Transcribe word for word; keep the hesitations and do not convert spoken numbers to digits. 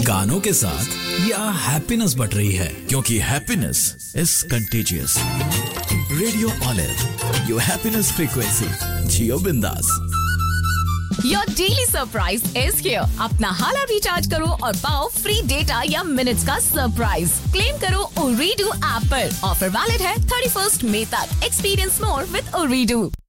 गानों के साथ या हैप्पीनेस बढ़ रही है? क्योंकि happiness is contagious. Radio olive, your happiness frequency. जियो बिंदास। Your daily surprise is here. अपना हाला रिचार्ज करो और पाओ फ्री डेटा या मिनट्स का सरप्राइज। क्लेम करो ओरीडू ऐप पर। ऑफर वैलिड है थर्टी फर्स्ट मई तक। Experience more with ओरीडू।